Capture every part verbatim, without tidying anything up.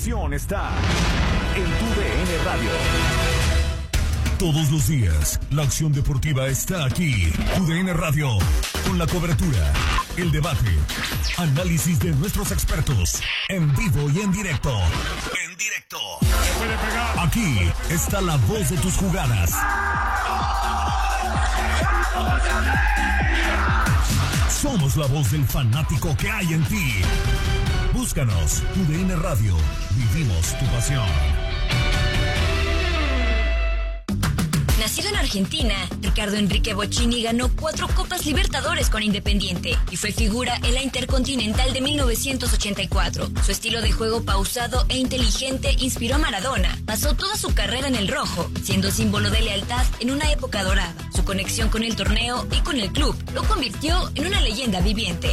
acción está en tu D N Radio. Todos los días, la acción deportiva está aquí. Tu D N Radio, con la cobertura, el debate, análisis de nuestros expertos, en vivo y en directo. En directo. Aquí está la voz de tus jugadas. Somos la voz del fanático que hay en ti. Búscanos, Tu D N Radio. Vivimos tu pasión. Nacido en Argentina, Ricardo Enrique Bocchini ganó cuatro Copas Libertadores con Independiente y fue figura en la Intercontinental de mil novecientos ochenta y cuatro. Su estilo de juego pausado e inteligente inspiró a Maradona. Pasó toda su carrera en el rojo, siendo símbolo de lealtad en una época dorada. Su conexión con el torneo y con el club lo convirtió en una leyenda viviente.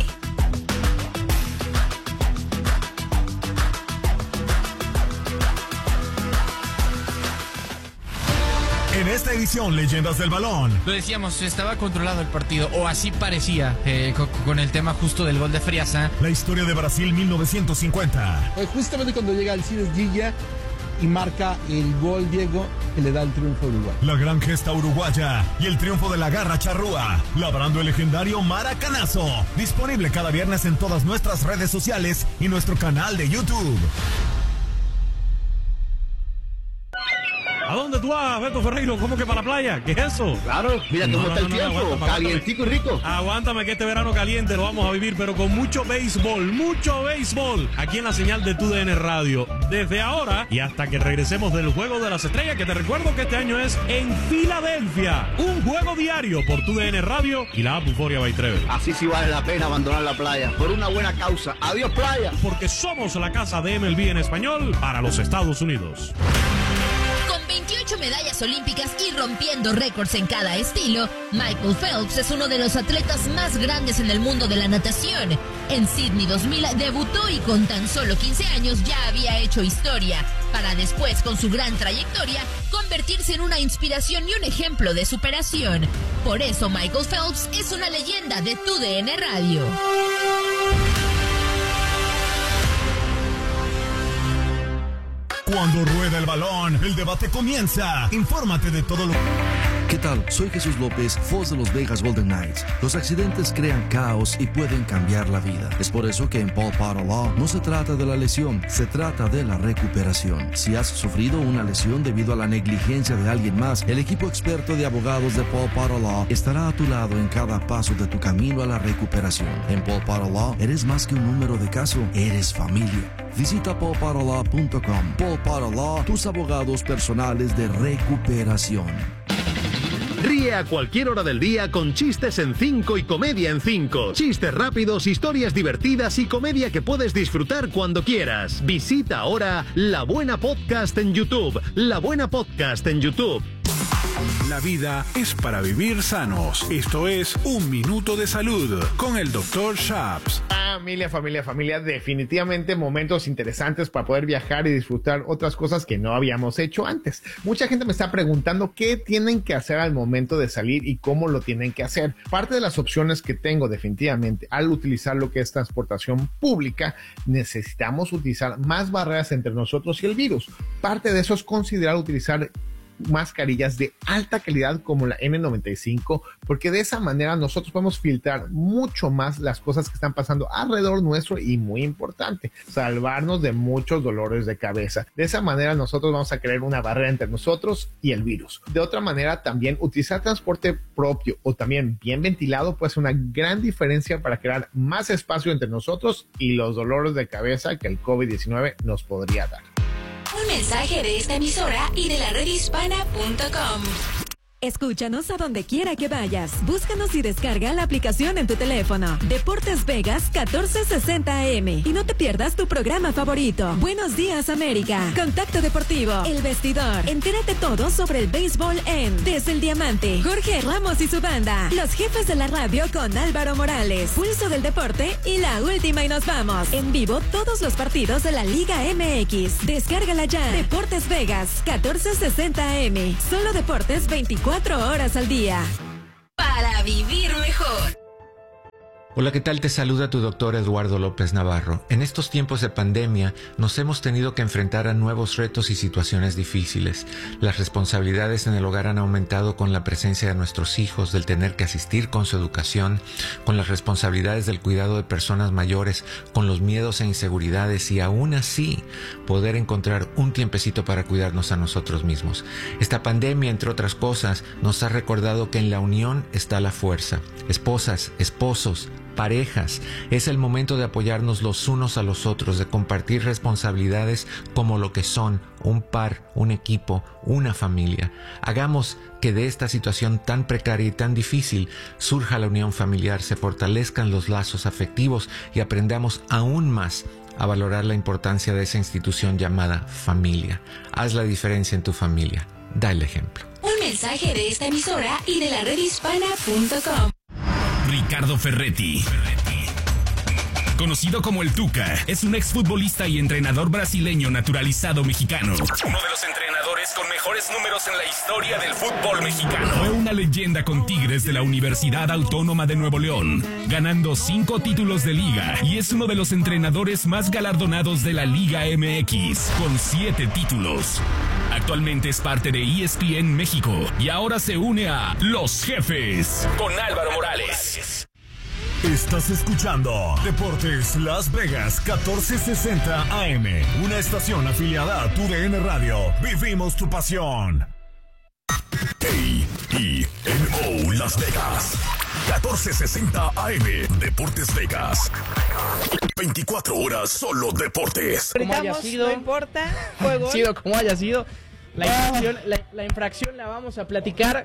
En esta edición, Leyendas del Balón. Lo decíamos, estaba controlado el partido, o así parecía, eh, con, con el tema justo del gol de Friasa. La historia de Brasil mil novecientos cincuenta. Pues justamente cuando llega Alcides Gilla y marca el gol Diego que le da el triunfo a Uruguay. La gran gesta uruguaya y el triunfo de la garra charrúa, labrando el legendario maracanazo. Disponible cada viernes en todas nuestras redes sociales y nuestro canal de YouTube. ¿A dónde tú vas, Beto Ferreiro? ¿Cómo que para la playa? ¿Qué es eso? Claro, mira cómo no, está no, el no, tiempo, no, aguántame, calientico y rico. Aguántame que este verano caliente lo vamos a vivir, pero con mucho béisbol, mucho béisbol, aquí en la señal de Tu D N Radio. Desde ahora y hasta que regresemos del Juego de las Estrellas, que te recuerdo que este año es en Filadelfia. Un juego diario por Tu D N Radio y la app Euforia by Travel. Así sí vale la pena abandonar la playa, por una buena causa. ¡Adiós, playa! Porque somos la casa de M L B en español para los Estados Unidos. veintiocho medallas olímpicas y rompiendo récords en cada estilo, Michael Phelps es uno de los atletas más grandes en el mundo de la natación. En Sydney dos mil debutó y con tan solo quince años ya había hecho historia, para después, con su gran trayectoria, convertirse en una inspiración y un ejemplo de superación. Por eso Michael Phelps es una leyenda de Tu D N Radio. Cuando rueda el balón, el debate comienza. Infórmate de todo lo... ¿Qué tal? Soy Jesús López, voz de los Vegas Golden Knights. Los accidentes crean caos y pueden cambiar la vida. Es por eso que en Paul Potter Law no se trata de la lesión, se trata de la recuperación. Si has sufrido una lesión debido a la negligencia de alguien más, el equipo experto de abogados de Paul Potter Law estará a tu lado en cada paso de tu camino a la recuperación. En Paul Potter Law eres más que un número de caso, eres familia. Visita paul potter law punto com. Paul Potter Law, tus abogados personales de recuperación. Ríe a cualquier hora del día con Chistes en cinco y Comedia en cinco. Chistes rápidos, historias divertidas y comedia que puedes disfrutar cuando quieras. Visita ahora La Buena Podcast en YouTube. La Buena Podcast en YouTube. La vida es para vivir sanos. Esto es Un Minuto de Salud con el doctor Shaps. Familia, familia, familia, definitivamente momentos interesantes para poder viajar y disfrutar otras cosas que no habíamos hecho antes. Mucha gente me está preguntando qué tienen que hacer al momento de salir y cómo lo tienen que hacer. Parte de las opciones que tengo definitivamente al utilizar lo que es transportación pública, necesitamos utilizar más barreras entre nosotros y el virus. Parte de eso es considerar utilizar mascarillas de alta calidad como la N noventa y cinco, porque de esa manera nosotros podemos filtrar mucho más las cosas que están pasando alrededor nuestro y, muy importante, salvarnos de muchos dolores de cabeza. De esa manera nosotros vamos a crear una barrera entre nosotros y el virus. De otra manera, también utilizar transporte propio o también bien ventilado puede ser una gran diferencia para crear más espacio entre nosotros y los dolores de cabeza que el COVID diecinueve nos podría dar. Un mensaje de esta emisora y de la red hispana punto com. Escúchanos a donde quiera que vayas. Búscanos y descarga la aplicación en tu teléfono. Deportes Vegas catorce sesenta A M. Y no te pierdas tu programa favorito. Buenos Días América. Contacto Deportivo. El Vestidor. Entérate todo sobre el béisbol en Desde el Diamante. Jorge Ramos y su banda. Los Jefes de la Radio con Álvaro Morales. Pulso del Deporte y La Última y Nos Vamos. En vivo todos los partidos de la Liga M X. Descárgala ya. Deportes Vegas catorce sesenta A M. Solo deportes veinticuatro horas al día. Para vivir mejor. Hola, ¿qué tal? Te saluda tu doctor Eduardo López Navarro. En estos tiempos de pandemia nos hemos tenido que enfrentar a nuevos retos y situaciones difíciles. Las responsabilidades en el hogar han aumentado con la presencia de nuestros hijos, del tener que asistir con su educación, con las responsabilidades del cuidado de personas mayores, con los miedos e inseguridades y aún así poder encontrar un tiempecito para cuidarnos a nosotros mismos. Esta pandemia, entre otras cosas, nos ha recordado que en la unión está la fuerza. Esposas, esposos, parejas, es el momento de apoyarnos los unos a los otros, de compartir responsabilidades como lo que son un par, un equipo, una familia. Hagamos que de esta situación tan precaria y tan difícil surja la unión familiar, se fortalezcan los lazos afectivos y aprendamos aún más a valorar la importancia de esa institución llamada familia. Haz la diferencia en tu familia. Da el ejemplo. Un mensaje de esta emisora y de la red hispana punto com. Ricardo Ferretti, conocido como el Tuca, es un exfutbolista y entrenador brasileño naturalizado mexicano. Uno de los entrenadores con mejores números en la historia del fútbol mexicano. Fue una leyenda con Tigres de la Universidad Autónoma de Nuevo León, ganando cinco títulos de liga, y es uno de los entrenadores más galardonados de la Liga M X, con siete títulos. Actualmente es parte de E S P N México y ahora se une a Los Jefes con Álvaro Morales. Estás escuchando Deportes Las Vegas catorce sesenta A M, una estación afiliada a tu D N Radio. Vivimos tu pasión. A E N O Las Vegas catorce sesenta A M, Deportes Vegas. veinticuatro horas solo deportes. Como haya sido, no importa, juego. sido como haya sido, la infracción, la, la infracción la vamos a platicar.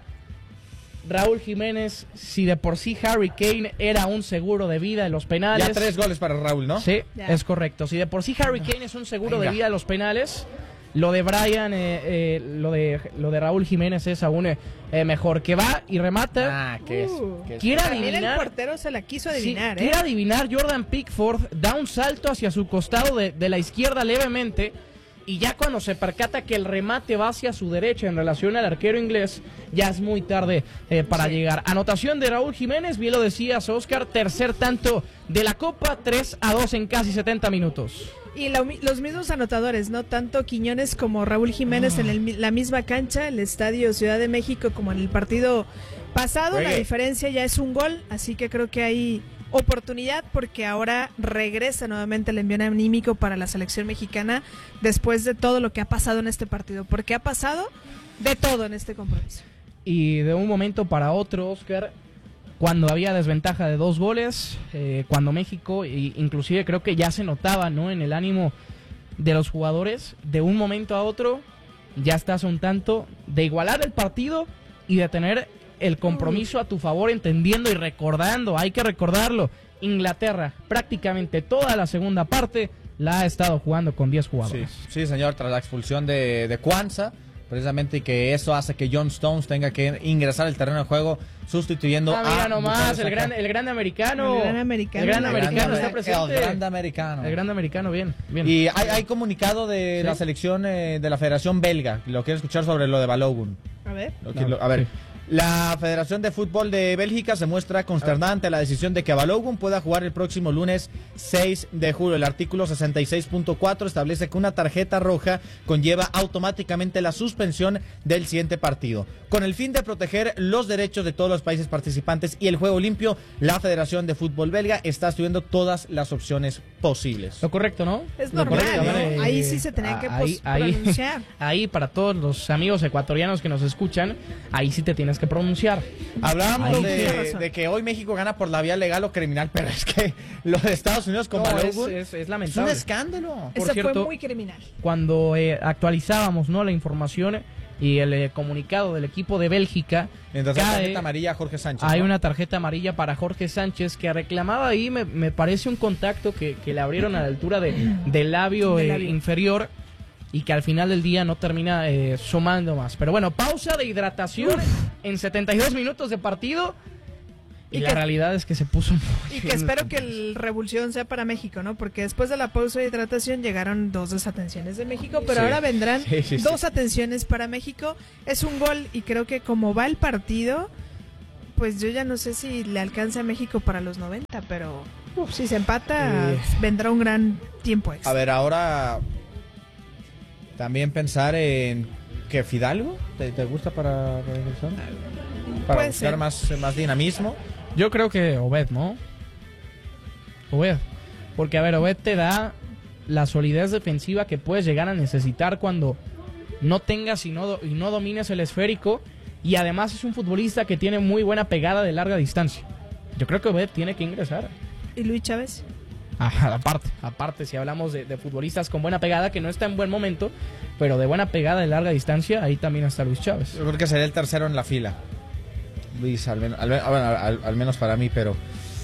Raúl Jiménez, si de por sí Harry Kane era un seguro de vida en los penales. Ya tres goles para Raúl, ¿no? Sí, ya. Es correcto. Si de por sí Harry Kane es un seguro Venga. de vida en los penales, lo de Brian, eh, eh, lo de lo de Raúl Jiménez es aún eh, mejor. Que va y remata. Ah, ¿qué es? Uh, ¿Qué es? Quiere También adivinar. el portero se la quiso adivinar, Sí, ¿eh? quiere adivinar. Jordan Pickford da un salto hacia su costado de, de la izquierda levemente. Y ya cuando se percata que el remate va hacia su derecha en relación al arquero inglés, ya es muy tarde eh, para sí. llegar. Anotación de Raúl Jiménez, bien lo decías, Oscar, tercer tanto de la Copa, tres a dos en casi setenta minutos. Y la, los mismos anotadores, ¿no? Tanto Quiñones como Raúl Jiménez oh. en el, la misma cancha, el Estadio Ciudad de México, como en el partido pasado. Oye. La diferencia ya es un gol, así que creo que hay oportunidad porque ahora regresa nuevamente el envío anímico para la selección mexicana después de todo lo que ha pasado en este partido, porque ha pasado de todo en este compromiso. Y de un momento para otro, Oscar, cuando había desventaja de dos goles, eh, cuando México, e inclusive creo que ya se notaba, ¿no?, en el ánimo de los jugadores, de un momento a otro ya estás a un tanto de igualar el partido y de tener el compromiso a tu favor, entendiendo y recordando, hay que recordarlo, Inglaterra prácticamente toda la segunda parte la ha estado jugando con diez jugadores. Sí, sí, señor, tras la expulsión de, de Kwanzaa, precisamente, que eso hace que John Stones tenga que ingresar al terreno de juego sustituyendo ah, mira a nomás, el gran, el gran americano. El gran americano. El gran el americano gran, está presente. El gran americano. El gran americano, bien, bien. Y hay, hay comunicado de ¿Sí? la selección eh, de la Federación Belga. Lo quiero escuchar sobre lo de Balogun. A ver. Lo, lo, a ver. Sí. La Federación de Fútbol de Bélgica se muestra consternada ante la decisión de que Balogun pueda jugar el próximo lunes seis de julio. El artículo sesenta y seis punto cuatro establece que una tarjeta roja conlleva automáticamente la suspensión del siguiente partido. Con el fin de proteger los derechos de todos los países participantes y el juego limpio, la Federación de Fútbol belga está estudiando todas las opciones posibles. Lo correcto, ¿no? Es normal, correcto, ¿no? ¿no? Ahí sí se tenía que ahí, pronunciar. Ahí, ahí, para todos los amigos ecuatorianos que nos escuchan, ahí sí te tienes que pronunciar. Hablábamos de, de que hoy México gana por la vía legal o criminal, pero es que lo de Estados Unidos con no, Balogun es, es, es lamentable. Es un escándalo. Eso fue muy criminal. Cuando eh, actualizábamos, ¿no?, la información y el eh, comunicado del equipo de Bélgica, entonces cae, tarjeta amarilla a Jorge Sánchez. Hay ¿no? una tarjeta amarilla para Jorge Sánchez que reclamaba ahí, me, me parece un contacto que, que le abrieron a la altura de, del labio, eh, labio inferior, y que al final del día no termina eh, sumando más. Pero bueno, pausa de hidratación Uf. en setenta y dos minutos de partido. Y, y la que, realidad es que se puso... Y que espero que el revulsión sea para México, ¿no? Porque después de la pausa de hidratación llegaron dos desatenciones de México, pero sí. ahora vendrán sí, sí, dos sí. atenciones para México. Es un gol y creo que como va el partido, Pues yo ya no sé si le alcanza a México para los noventa, pero uf, si se empata, eh. vendrá un gran tiempo extra. A ver, ahora también pensar en que Fidalgo, ¿te, te gusta para regresar? Para Puede buscar ser. más, más dinamismo. Yo creo que Obed, ¿no? Obed. Porque, a ver, Obed te da la solidez defensiva que puedes llegar a necesitar cuando no tengas y no, do- y no domines el esférico. Y además es un futbolista que tiene muy buena pegada de larga distancia. Yo creo que Obed tiene que ingresar. ¿Y Luis Chávez? Ajá, aparte, aparte, si hablamos de, de futbolistas con buena pegada, que no está en buen momento, pero de buena pegada de larga distancia, ahí también está Luis Chávez. Yo creo que sería el tercero en la fila. Luis, al menos, al, men- bueno, al- al menos para mí, pero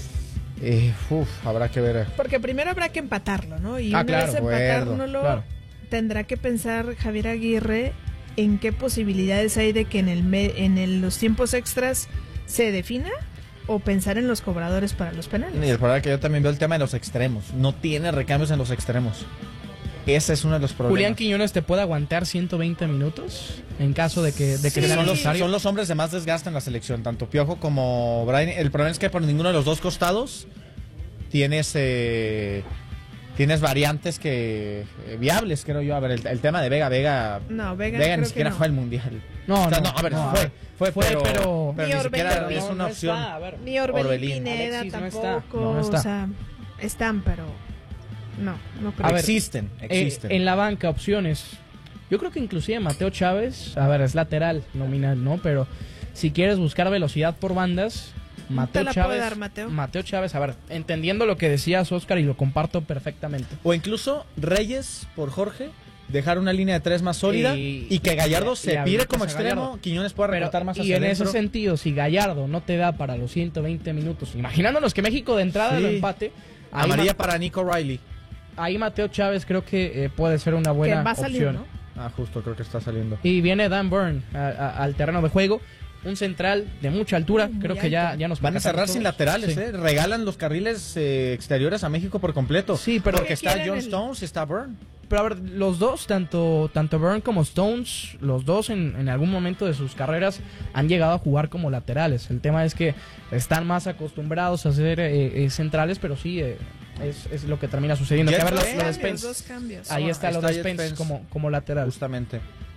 eh, uf, habrá que ver. Porque primero habrá que empatarlo, ¿no? Y Ah, una claro, vez acuerdo, empatárnoslo, claro. tendrá que pensar Javier Aguirre en qué posibilidades hay de que en el me- en el- los tiempos extras se defina, o pensar en los cobradores para los penales. Y el problema es que yo también veo el tema de los extremos. No tiene recambios en los extremos. Ese es uno de los problemas. Julián Quiñones te puede aguantar ciento veinte minutos en caso de que, de que Sí, sea son, los, necesario. son los hombres de más desgaste en la selección, tanto Piojo como Brian. El problema es que por ninguno de los dos costados tienes eh, tienes variantes que eh, viables, creo yo. A ver, el, el tema de Vega, Vega, No, Vega Vega creo ni que siquiera no. fue al mundial. No, O sea, no, a ver, no, fue, a ver. fue, Fue, pero, pero- pero Ni ni Orbelín siquiera no, es no una opción. está, a ver. Ni Orbelín, Orbelín. Pineda Alexis no está. tampoco, No, no está. o sea, están, pero no, no creo. A ver, existen, eh, existen. en la banca, opciones. Yo creo que inclusive Mateo Chávez, a ver, es lateral nominal, ¿no? Pero si quieres buscar velocidad por bandas, Mateo la Chávez. puede dar Mateo. Chávez, a ver, entendiendo lo que decías, Oscar, y lo comparto perfectamente. O incluso Reyes por Jorge, dejar una línea de tres más sólida y, Y- que Gallardo y se habilitas pire como a extremo, Gallardo. Quiñones pueda Pero- recortar más y hacia en adentro. ese sentido, si Gallardo no te da para los ciento veinte minutos, imaginándonos que México de entrada Sí. lo empate, ahí, Amarilla Ma- para Nico Riley. ahí Mateo Chávez creo que eh, puede ser una Que buena va a salir, opción. ¿no? Ah, justo, creo que está saliendo. Y viene Dan Burn a- a- al terreno de juego. Un central de mucha altura. Muy Creo que ya, alto. ya nos Van a cerrar percatamos sin todos. laterales, Sí. ¿eh? Regalan los carriles eh, exteriores a México por completo. Sí, pero- Porque está quieren John el- Stones y está Burn. Pero a ver, los dos, tanto, tanto Burn como Stones, los dos en, en algún momento de sus carreras han llegado a jugar como laterales. El tema es que están más acostumbrados a ser eh, eh, centrales, pero sí eh, es, es lo que termina sucediendo. Ya Que a ver, dos lo, lo de Cambios, Spence. dos cambios. Ahí está Ahí lo está de Jet Spence Spence. como, como lateral. Justamente.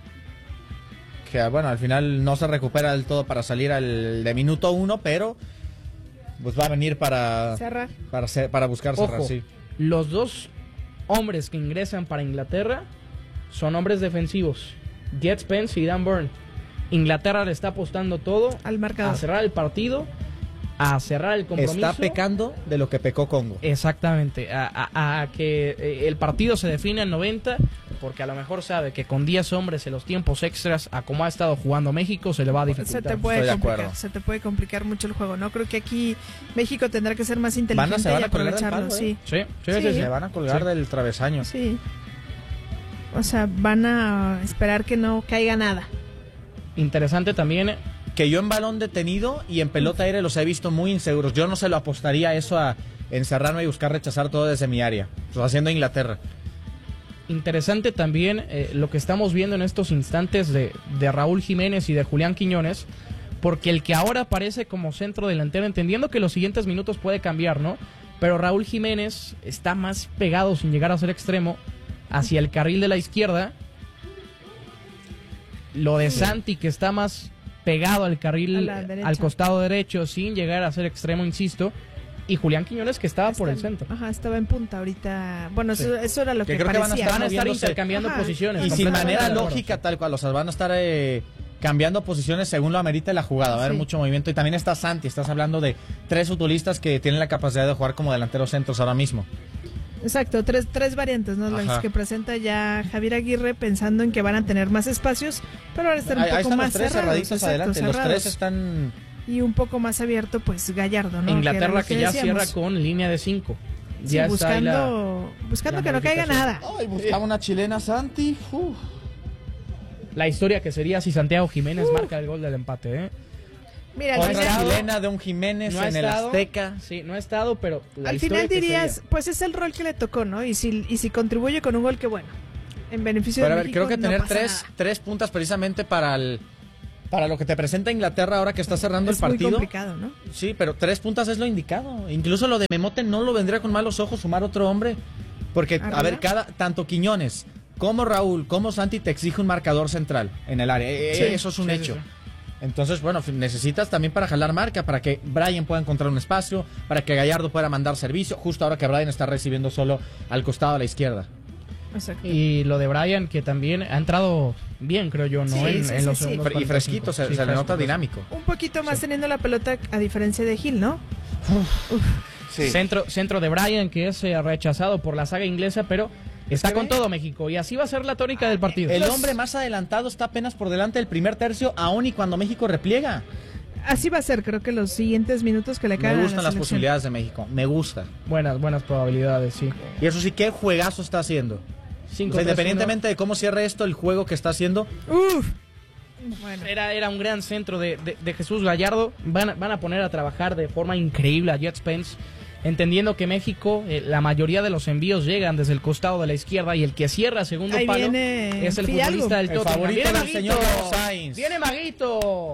Que bueno, al final no se recupera del todo para salir al de minuto uno, pero pues va a venir para Cerrar. para, hacer- para buscar cerrar, Ojo, sí. los dos hombres que ingresan para Inglaterra son hombres defensivos. Jet Spence y Dan Burn. Inglaterra le está apostando todo Al a marcador. cerrar el partido, a cerrar el compromiso. Está pecando de lo que pecó Congo. Exactamente, a, a- a que eh, el partido se define en noventa, porque a lo mejor sabe que con diez hombres en los tiempos extras, a como ha estado jugando México, se le va a Se dificultar. te puede Estoy de complicar, acuerdo. se te puede complicar mucho el juego, ¿no? Creo que aquí México tendrá que ser más Van a- inteligente se van y a colgar del aprovecharlo, palo, sí. ¿eh? Sí, sí, Sí. sí, sí. Se van a colgar Sí. del travesaño. Sí. O sea, van a esperar que no caiga nada. Interesante también, eh, Que yo en balón detenido y en pelota aérea los he visto muy inseguros. Yo no se lo apostaría eso a encerrarme y buscar rechazar todo desde mi área. Pues haciendo Inglaterra. interesante también eh, lo que estamos viendo en estos instantes de, de Raúl Jiménez y de Julián Quiñones, porque el que ahora aparece como centro delantero, entendiendo que los siguientes minutos puede cambiar, ¿no? Pero Raúl Jiménez está más pegado, sin llegar a ser extremo, hacia el carril de la izquierda. Lo de Santi, que está más pegado al A carril, la derecha. al costado derecho, sin llegar a ser extremo, insisto. Y Julián Quiñones, que estaba por el Está- centro. Ajá, estaba en punta ahorita. Bueno, eso, eso era lo Que que, creo que van a parecía. estar Van a estar moviéndose. intercambiando Ajá. posiciones. Y sin completamente manera de acuerdo. lógica tal cual. O sea, van a estar eh, cambiando posiciones según lo amerita la jugada. Va a haber Sí. mucho movimiento. Y también está Santi. Estás hablando de tres futbolistas que tienen la capacidad de jugar como delanteros centros ahora mismo. Exacto, tres, tres variantes, ¿no? Las Ajá. que presenta ya Javier Aguirre, pensando en que van a tener más espacios, pero van a estar un Ahí, ahí poco están más los tres cerrados, cerraditos exacto, adelante. Los cerrados. tres están... Y un poco más abierto, pues Gallardo, ¿no? Inglaterra era lo que, ya decíamos. cierra con línea de cinco. Sí, Ya está ahí la- buscando, buscando la que no caiga modificación. nada. Ay, buscaba una chilena Santi. Uf. la historia que sería si Santiago Jiménez marca el gol del empate, ¿eh? Mira, al Otra final, chilena de un Jiménez No ha en el estado. Azteca. Sí, no ha estado, pero la al historia final que dirías, sería. pues es el rol que le tocó, ¿no? Y si, y si contribuye con un gol, que bueno. En beneficio Pero a de ver, México creo que no tener pasa tres, nada. tres puntas precisamente para el Para lo que te presenta Inglaterra ahora que está cerrando es el partido. Es muy complicado, ¿no? Sí, pero tres puntas es lo indicado. Incluso lo de Memote no lo vendría con malos ojos sumar otro hombre. Porque, ¿Arriba? a ver, cada tanto Quiñones como Raúl, como Santi te exige un marcador central en el área. Sí, Eso es un sí, hecho. Sí, sí. Entonces, bueno, necesitas también para jalar marca, para que Brian pueda encontrar un espacio, para que Gallardo pueda mandar servicio, justo ahora que Brian está recibiendo solo al costado a la izquierda. Exacto. Y lo de Brian, que también ha entrado bien, creo yo, ¿no? Sí, en, sí, en sí, los sí. Y fresquito, se, sí, se le nota dinámico. Un poquito más sí. teniendo la pelota a diferencia de Gil, ¿no? Uf. Uf. Sí. Centro, centro de Brian, que es eh, rechazado por la saga inglesa, pero está con todo México y así va a ser la tónica del partido. El hombre más adelantado está apenas por delante del primer tercio, aún y cuando México repliega. Así va a ser, creo que los siguientes minutos que le quedan. Me gustan las posibilidades de México, me gusta. Buenas, buenas probabilidades, sí. Y eso sí, qué juegazo está haciendo. Cinco, o sea, independientemente de cómo cierre esto, el juego que está haciendo. Uf. Bueno. Era, era un gran centro de, de, de Jesús Gallardo. Van a, van a poner a trabajar de forma increíble a Jet Spence, entendiendo que México, eh, la mayoría de los envíos llegan desde el costado de la izquierda y el que cierra segundo Ahí palo viene es el Fidalgo, futbolista del el Tottenham. favorito del señor Sainz. ¡Viene Maguito!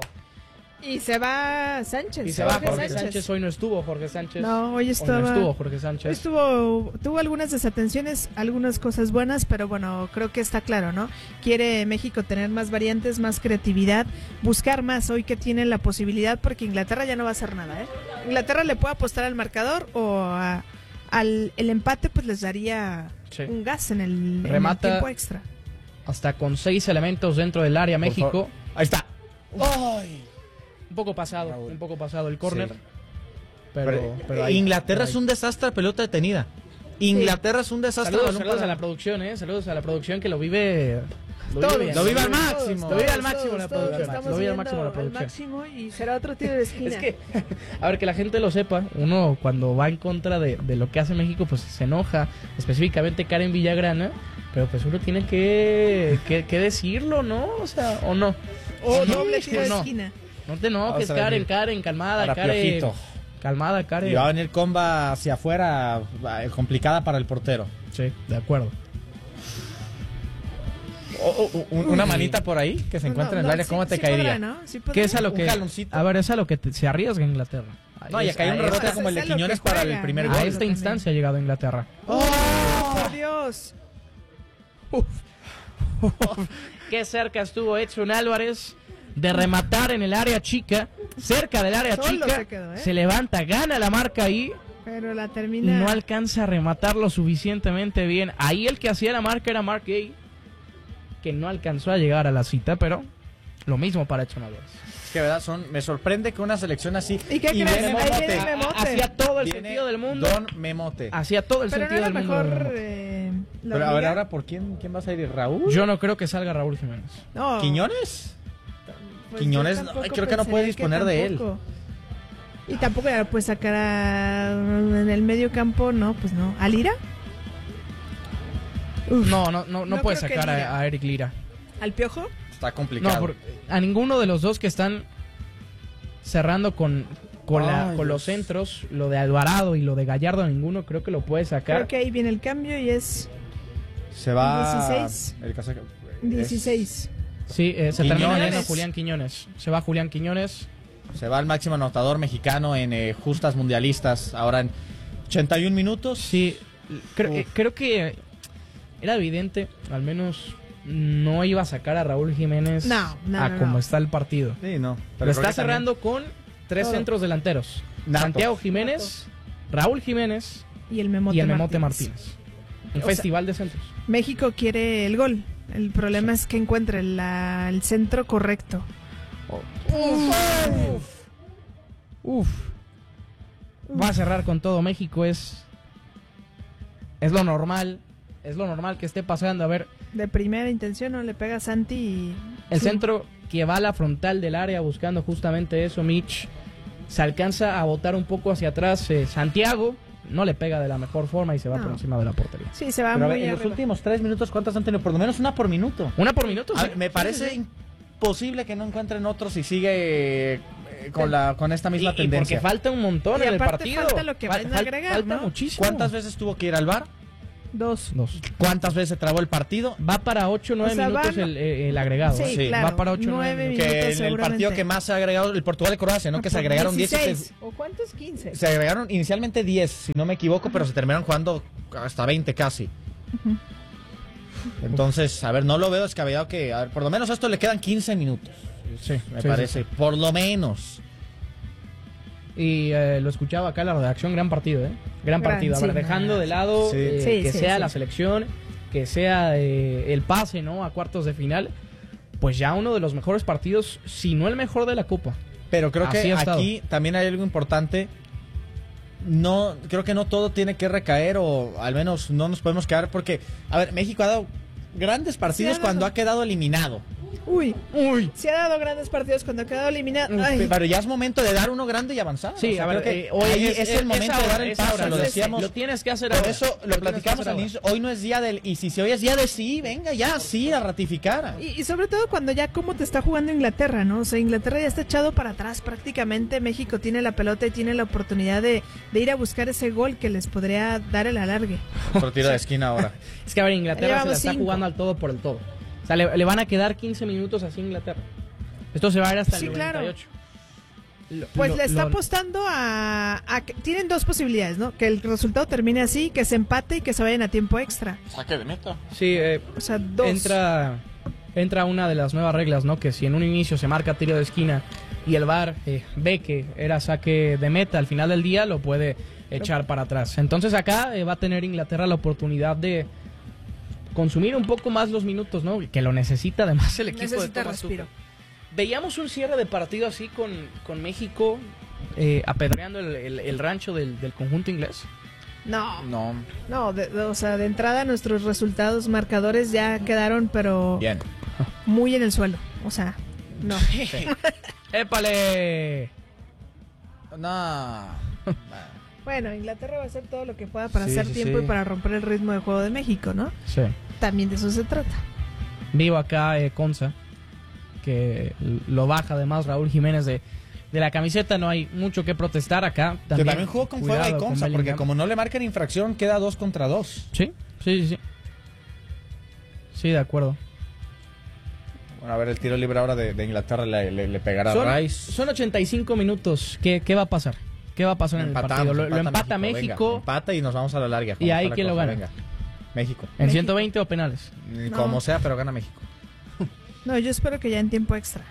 Y se va Sánchez. Y se va Jorge, Jorge Sánchez. Sánchez. Hoy no estuvo Jorge Sánchez. No, hoy estaba. Hoy no estuvo Jorge Sánchez. Hoy estuvo, tuvo algunas desatenciones, algunas cosas buenas, pero bueno, creo que está claro, ¿no? Quiere México tener más variantes, más creatividad, buscar más hoy que tiene la posibilidad, porque Inglaterra ya no va a hacer nada, ¿eh? Inglaterra le puede apostar al marcador o a, al el empate, pues les daría sí. un gas en el, en el tiempo extra. Hasta con seis elementos dentro del área México. Ahí está. ¡Ay! Un poco pasado, Raúl. un poco pasado el córner. Sí. Pero, pero, pero ahí, Inglaterra pero ahí. es un desastre de pelota detenida. Inglaterra sí. es un desastre. Saludos, saludos para... a la producción, eh. Saludos a la producción que lo vive. Lo todos, vive, lo vive al máximo. Lo vive al máximo la producción. Lo vive al máximo la producción. Al máximo y será otro tiro de esquina. Es que, a ver, que la gente lo sepa. Uno cuando va en contra de, de lo que hace México, pues se enoja. Específicamente Karen Villagrana. Pero pues uno tiene que, que, que decirlo, ¿no? O sea, o no. O doble tiro de esquina. No te enojes, Karen, Karen, calmada, para Karen. Piojito. Calmada, Karen. Y va a venir comba hacia afuera, complicada para el portero. Sí, de acuerdo. O, o, o, una manita por ahí que se encuentra no, no, en el área, ¿cómo sí, te sí caería? Podrá, ¿no? sí ¿Qué es a lo que, a ver, es a lo que te, se arriesga Inglaterra. No, y acá hay un rebote como el de Quiñones para el primer gol. A esta instancia ha llegado Inglaterra. ¡Oh, por Dios! Uf. Qué cerca estuvo Edson Álvarez de rematar en el área chica, cerca del área Solo chica, se, quedó, ¿eh? se levanta, gana la marca ahí, pero la termina. y no alcanza a rematar lo suficientemente bien. Ahí el que hacía la marca era Mark Gay, que no alcanzó a llegar a la cita, pero lo mismo para Edson Álvarez. Es que verdad, son, me sorprende que una selección así ¿Y qué y crees? Memote, hacía todo el viene sentido del mundo. Don Memote. Hacía todo el pero sentido no del mejor, mundo. Eh, pero a ver, ahora, ¿por quién, quién va a salir? ¿Raúl? Yo no creo que salga Raúl Jiménez. No. ¿Quiñones? Pues Quiñones, no, creo que no puede disponer de él. Y tampoco ya lo puede sacar a, en el medio campo, no, pues no. ¿A Lira? Uf, no, no, no, no, no puede sacar a, a Eric Lira. ¿Al Piojo? Está complicado. No, por, a ninguno de los dos que están cerrando con, con, la, Ay, con los centros, lo de Alvarado y lo de Gallardo, ninguno creo que lo puede sacar. Creo que ahí viene el cambio y es... Se va... dieciséis. El caso... dieciséis. Sí, eh, se termina yendo Julián Quiñones. Se va Julián Quiñones. Se va el máximo anotador mexicano en eh, justas mundialistas, ahora en ochenta y un minutos. Sí, creo, eh, creo que era evidente, al menos no iba a sacar a Raúl Jiménez no, no, a no, como no. está el partido. Sí, no. Pero lo está cerrando también con tres Todo. centros delanteros. Nato. Santiago Jiménez, Nato. Raúl Jiménez y el Memote, y el Memote Martínez. Martínez. Un o festival sea, de centros. México quiere el gol. El problema sí. es que encuentre la, el centro correcto. Oh. Uf. Uf. Uf. Va a cerrar con todo México. Es, es lo normal. Es lo normal que esté pasando. A ver. De primera intención no le pega a Santi y... El sí. centro que va a la frontal del área buscando justamente eso, Mitch. Se alcanza a botar un poco hacia atrás. Eh, Santiago no le pega de la mejor forma y se va no. por encima de la portería. Sí, se va Pero muy a ver, en arriba. los últimos tres minutos, ¿cuántas han tenido? Por lo menos una por minuto. ¿Una por minuto? A Sí. ver, me parece sí, sí. imposible que no encuentren otros y sigue... Con, la, con esta misma y, tendencia. Y porque falta un montón y en el partido. Falta lo que van a agregar, falta ¿no? muchísimo. ¿Cuántas veces tuvo que ir al V A R? Dos. Dos. ¿Cuántas veces se trabó el partido? Va para ocho o nueve O sea, minutos van- el, el agregado. Sí, ¿eh? claro. Va para ocho o nueve Nueve minutos. Que minutos, el, el partido seguramente. que más se ha agregado, el Portugal-Croacia, ¿no? Que se agregaron diez. dieciséis. ¿O cuántos? quince. Se agregaron inicialmente diez, si no me equivoco, pero se terminaron jugando hasta veinte casi. Ujú. Entonces, a ver, no lo veo descabellado que, a ver, por lo menos a esto le quedan quince minutos. Sí, Me sí, parece, sí. por lo menos. Y eh, lo escuchaba acá en la redacción, gran partido, ¿eh? Gran Gran, partido. A sí. ver, dejando de lado Sí. eh, Sí, que sí, sea sí. la selección, que sea eh, el pase, ¿no? A cuartos de final. Pues ya uno de los mejores partidos, si no el mejor de la Copa. Pero creo Así que ha estado. aquí también hay algo importante. No, creo que no todo tiene que recaer, o al menos no nos podemos quedar, porque, a ver, México ha dado grandes partidos Sí, ha dado. cuando ha quedado eliminado. Uy, Uy. se ha dado grandes partidos cuando ha quedado eliminado. Ay. Pero ya es momento de dar uno grande y avanzar. Sí, O sea, a ver, creo que eh, hoy ahí es, es, el momento ahora, de dar el es paso, ahora. lo Sí, decíamos. Lo tienes que hacer Por ahora. eso lo tienes que platicamos hacer al ahora. inicio. Hoy no es día del. Y si, si hoy es día de sí, venga ya, sí, a ratificar. Y, y sobre todo cuando ya cómo te está jugando Inglaterra, ¿no? O sea, Inglaterra ya está echado para atrás prácticamente. México tiene la pelota y tiene la oportunidad de, de ir a buscar ese gol que les podría dar el alargue. Otro tiro de esquina ahora. Es que a ver, Inglaterra se la Llevamos está cinco. jugando al todo por el todo. O sea, le, le van a quedar quince minutos así a Inglaterra. Esto se va a ir hasta Sí, el claro. noventa y ocho. Lo- Pues lo- le está lo- apostando a, a que tienen dos posibilidades, ¿no? Que el resultado termine así, que se empate y que se vayan a tiempo extra. Saque de meta. Sí, eh, O sea, dos. entra entra una de las nuevas reglas, ¿no? Que si en un inicio se marca tiro de esquina y el V A R eh, ve que era saque de meta al final del día, lo puede echar para atrás. Entonces acá eh, va a tener Inglaterra la oportunidad de consumir un poco más los minutos, ¿no? Que lo necesita además el equipo Necesita de Thomas respiro. Tuchel. Veíamos un cierre de partido así con, con México eh, apedreando el, el- el rancho del, del conjunto inglés. No, No. no, de- de- o sea, de entrada nuestros resultados marcadores ya quedaron, pero Bien. muy en el suelo. O sea, no. ¡Épale! No. Bueno, Inglaterra va a hacer todo lo que pueda para Sí, hacer sí, tiempo sí. y para romper el ritmo de juego de México, ¿no? Sí. También de eso se trata. Vivo acá eh, Conza, que lo baja además Raúl Jiménez de, de la camiseta. No hay mucho que protestar acá. Que también jugó con fuera y cuidado con Conza, porque Bellingham. como no le marcan infracción, queda dos contra dos. Sí, sí, sí, sí. Sí, de acuerdo. Bueno, a ver, el tiro libre ahora de, de Inglaterra le, le, le pegará Son, a Rice. son ochenta y cinco minutos. ¿Qué, qué va a pasar? ¿Qué va a pasar en el partido? Lo, lo empata México, Venga, empata y nos vamos a la larga. ¿Y ahí quién lo gana? Venga. México. en ciento veinte o penales. Ni No. Como sea, pero gana México. No, yo espero que ya en tiempo extra.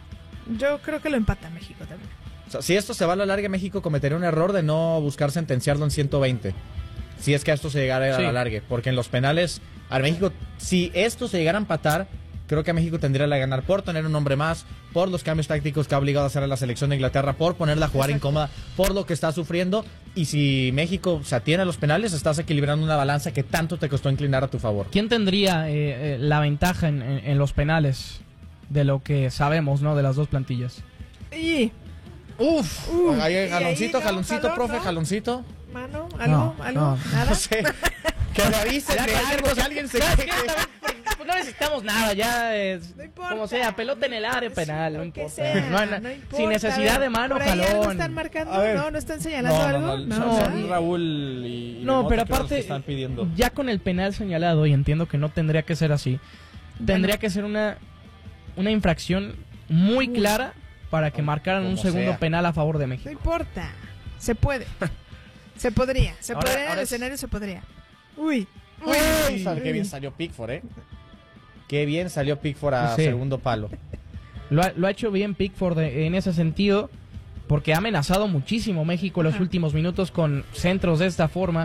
Yo creo que lo empata México también. O sea, si esto se va a la larga, México cometería un error de no buscar sentenciarlo en ciento veinte. Si es que a esto se llegara a Sí. la larga. Porque en los penales, a México, si esto se llegara a empatar, creo que a México tendría que ganar por tener un hombre más, por los cambios tácticos que ha obligado a hacer a la selección de Inglaterra, por ponerla a jugar Exacto. incómoda, por lo que está sufriendo. Y si México se atiene a los penales, estás equilibrando una balanza que tanto te costó inclinar a tu favor. ¿Quién tendría eh, eh, la ventaja en, en- en los penales de lo que sabemos, ¿no? De las dos plantillas. Y, Uf, Uh, ahí, y jaloncito, ahí, no, jaloncito, jalón, profe, ¿no? jaloncito. mano, algo, No, algo, no. nada. No sé. Que le avisen Ya de cualquier algo, cosa. que alguien se ¿Sabes queje. qué? Pues no necesitamos nada, ya es, No importa. como sea, pelota en el área penal, no Lo que importa. sea, No hay na- no importa. sin A necesidad ver, de mano, ¿por ahí algo jalón. están marcando? A ver. No, no están señalando No, no, algo. no, No, son- no. son Raúl y, y No, Mota, pero que los aparte, están pidiendo. ya con el penal señalado, y entiendo que no tendría que ser así, tendría que ser una, una infracción muy Uy. clara para que marcaran un Como segundo sea. penal a favor de No México. importa. Se puede. Se podría. Se Ahora- podría en ahora el es- escenario, se podría. Uy. Uy, Uy. qué bien salió Pickford, ¿eh? Qué bien salió Pickford a Sí. segundo palo. Lo ha, lo ha hecho bien Pickford de- en ese sentido, porque ha amenazado muchísimo México en los Ajá. últimos minutos con centros de esta forma,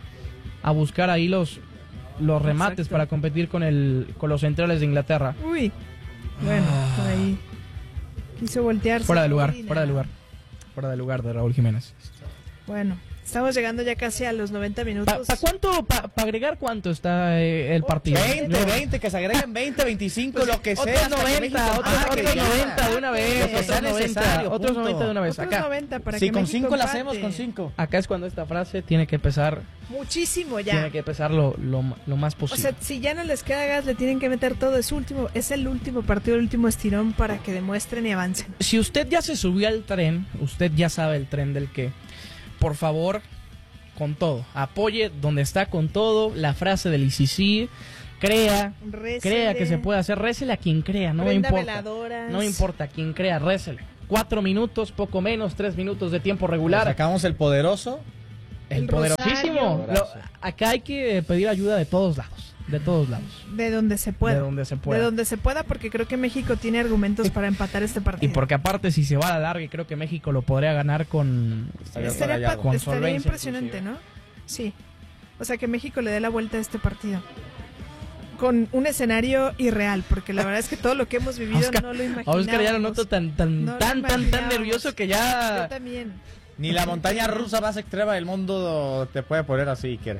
a buscar ahí los, los remates Exacto. para competir con, el, con los centrales de Inglaterra. Uy. Bueno, por ahí. Quiso voltearse. Fuera de lugar, Uy, fuera de nada. lugar. Fuera de lugar de Raúl Jiménez. Bueno, estamos llegando ya casi a los noventa minutos. ¿Para cuánto, para agregar cuánto está eh, el partido? veinte, Yo- veinte, que se agreguen veinte, veinticinco, Pues, lo que otros sea. hasta que noventa, México otros, empate, otros ya. noventa de una vez, Lo que sea otros noventa, necesario, otros punto. noventa de una vez. Otros Acá, noventa para Si que con México cinco la empate. hacemos, con cinco. acá es cuando esta frase tiene que pesar, Muchísimo ya. tiene que pesar lo, lo, lo más O posible. sea, si ya no les queda gas, le tienen que meter todo. Es último, es el último partido, el último estirón para que demuestren y avancen. Si usted ya se subió al tren, usted ya sabe el tren del que, por favor, con todo. Apoye donde está con todo. La frase del I C C, crea, récele. crea que se puede hacer. Récele a quien crea, no Prenda importa. Veladoras. No importa quien crea, récele. Cuatro minutos, poco menos, tres minutos de tiempo regular. Sacamos el poderoso. El, el poderosísimo. Lo, acá hay que pedir ayuda de todos lados. De todos lados. De donde se pueda. De donde se pueda. De donde se pueda, porque creo que México tiene argumentos para empatar este partido. Y porque aparte, si se va a la larga, creo que México lo podría ganar con... Estaría, estaría, con estaría impresionante, inclusive. ¿no? Sí. O sea, que México le dé la vuelta a este partido. Con un escenario irreal, porque la verdad es que todo lo que hemos vivido Oscar, no lo imaginamos. A Oscar ya lo noto tan, tan, no tan, tan, tan nervioso que ya... Yo también. Ni la montaña rusa más extrema del mundo te puede poner así, quiere.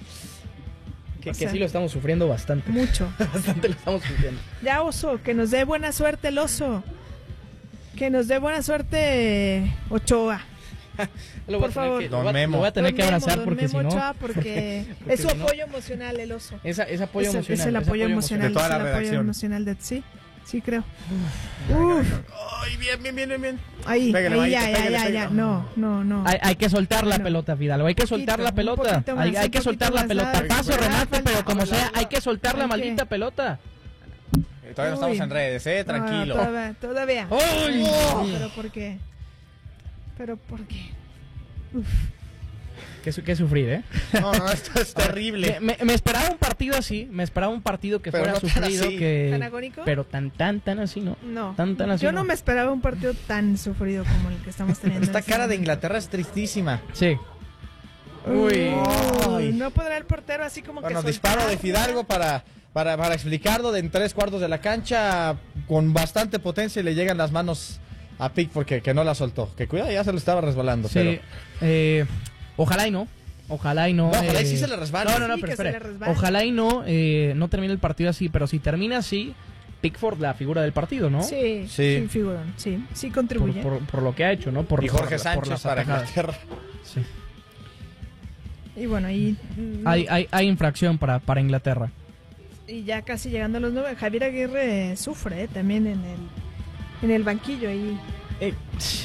Que, o sea, que sí lo estamos sufriendo bastante. Mucho. Bastante lo estamos sufriendo. Ya, oso, que nos dé buena suerte el oso. Que nos dé buena suerte Ochoa. lo Por favor. Que, lo, lo voy a tener don que abrazar Memo, porque si no... Ochoa porque, porque es su si no, apoyo emocional el oso. Esa, es apoyo es, emocional. Es el apoyo, apoyo emocional. De toda la es el redacción. apoyo emocional de... Sí, sí creo. Uf. Ay, bien, bien, bien, bien. Ahí, pégale, ahí, manito, ya, pégale, ya, ya, pégale. ya. No, no, no. Hay, hay que soltar bueno, la pelota, Fidalgo. Hay que soltar poquito, la pelota. Más, hay, hay que soltar la pelota. Nada, Paso, Renato, pero como sea, hay que soltar la hay maldita que... pelota. Todavía no estamos en redes, eh, tranquilo. No, todavía, todavía. ¡Ay! No, pero ¿por qué? Pero ¿por qué? Uf. Qué, qué sufrir, ¿eh? No, no, esto es terrible. Me, me, me esperaba un partido así, me esperaba un partido que pero fuera no sufrido, así. que... ¿Tan agónico? Pero tan, tan, tan así, ¿no? No, tan, tan así, yo no. no me esperaba un partido tan sufrido como el que estamos teniendo. Esta cara momento. de Inglaterra es tristísima. Sí. Uy. Uy. No podrá el portero así como bueno, que Bueno, disparo de Fidalgo para, para, para explicarlo de en tres cuartos de la cancha con bastante potencia y le llegan las manos a Pickford que, que no la soltó. Que cuidado, ya se lo estaba resbalando. Sí, pero... eh, ojalá y no. Ojalá y no. No, ojalá eh, y sí se le resbale. No, no, no, sí, pero espere. se Ojalá y no, eh, no termine el partido así, pero si termina así, Pickford la figura del partido, ¿no? Sí, sí, sí figurón, sí, sí contribuye. Por, por, por lo que ha hecho, ¿no? Por, y Jorge por, Sánchez por para Inglaterra. Sí. Y bueno, y... Hay, hay, hay infracción para, para Inglaterra. Y ya casi llegando a los nueve, Javier Aguirre sufre eh, también en el, en el banquillo ahí. Eh,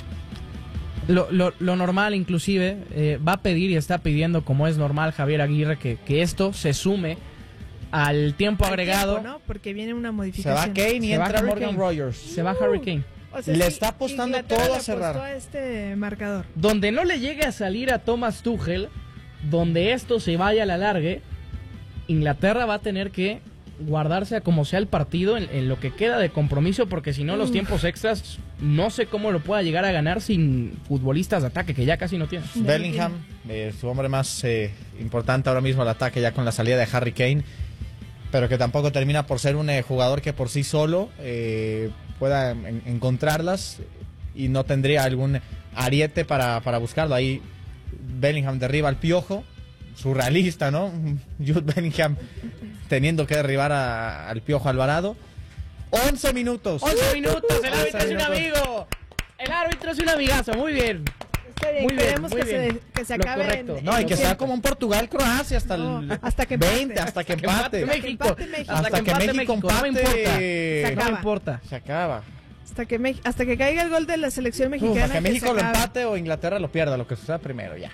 lo, lo, lo normal inclusive eh, va a pedir y está pidiendo, como es normal Javier Aguirre, que, que esto se sume al tiempo Al agregado. tiempo, ¿no? Porque viene una Se modificación. va Kane y Se va entra Harry Morgan Kane. Rogers. Se va Harry Kane. O sea, Le sí, está apostando Inglaterra todo a le cerrar. apostó a este marcador. Donde no le llegue a salir a Thomas Tuchel, donde esto se vaya a la largue, Inglaterra va a tener que guardarse a como sea el partido en, en lo que queda de compromiso, porque si no los Uf. tiempos extras no sé cómo lo pueda llegar a ganar sin futbolistas de ataque, que ya casi no tiene. Bellingham, eh, su hombre más eh, importante ahora mismo al ataque ya con la salida de Harry Kane, pero que tampoco termina por ser un eh, jugador que por sí solo eh, pueda en, encontrarlas y no tendría algún ariete para, para buscarlo. Ahí Bellingham derriba al Piojo, surrealista, ¿no? Jude Bellingham teniendo que derribar a, al Piojo Alvarado. once minutos. once minutos, el árbitro es un amigo. El árbitro es un amigazo, muy bien. Está bien, Muy bien, queremos muy que, bien. Se, que se Lo acabe correcto. en- No, y en que los sea tiempos. como un Portugal-Croacia hasta No, el hasta que veinte, empate. hasta que Que empate empate. México. empate México. Hasta que empate México México, no me importa. empate. Se No me acaba. importa. Se acaba. Hasta que, Me- hasta que caiga el gol de la selección mexicana. Hasta que México se lo acabe. empate o Inglaterra lo pierda, lo que suceda primero, ya.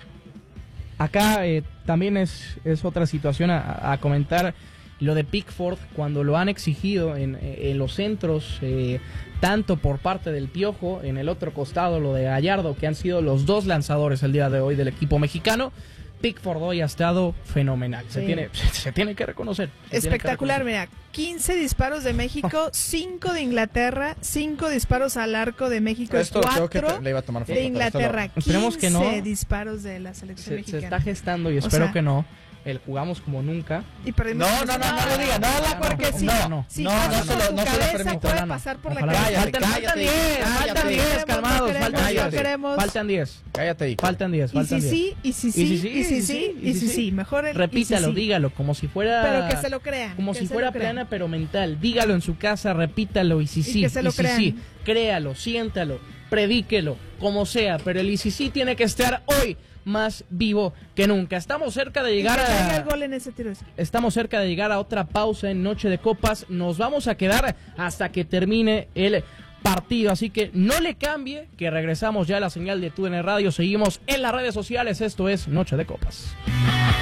Acá eh, también es, es otra situación a, a comentar. Lo de Pickford, cuando lo han exigido en, en los centros, eh, tanto por parte del Piojo, en el otro costado lo de Gallardo, que han sido los dos lanzadores el día de hoy del equipo mexicano. Pickford hoy ha estado fenomenal. Se, Sí. tiene, se tiene que reconocer. se tiene que Espectacular, reconocer. mira, quince disparos de México, cinco de Inglaterra, cinco disparos al arco de México, Esto creo que cuatro te- le iba a tomar foto, de pero esto Inglaterra, lo- Esperemos que no. quince disparos de la selección Se, se mexicana. está gestando y O espero sea, que no. El jugamos como nunca. Y perdimos No, no, no, no lo diga, no, la porque no, sí, no, no, sí, no, pasa no se por lo- tu no se lo cabeza, permito, puede no, no. pasar por Ojalá. la cabeza. Cállate, Faltan, faltan cállate, diez, cállate. faltan No diez, queremos, calmados, no queremos, faltan no diez. queremos. Faltan diez. Cállate, Ico. Faltan diez, Y si faltan diez. sí, y si Y sí, si sí, y si sí, y si sí, mejor el Repítalo, y si sí. dígalo, como si fuera... Pero que se lo crean. Como que si se fuera lo crean. plana pero mental. Dígalo en su casa, repítalo y si Y sí, que se lo y si crean. sí, créalo, siéntalo, predíquelo, como sea, pero el I C C tiene que estar hoy más vivo que nunca. Estamos cerca de Y llegar que caiga a el gol en ese tiro. Estamos cerca de llegar a otra pausa en Noche de Copas. Nos vamos a quedar hasta que termine el partido. Así que no le cambie, que regresamos ya a la señal de T U D N Radio. Seguimos en las redes sociales. Esto es Noche de Copas.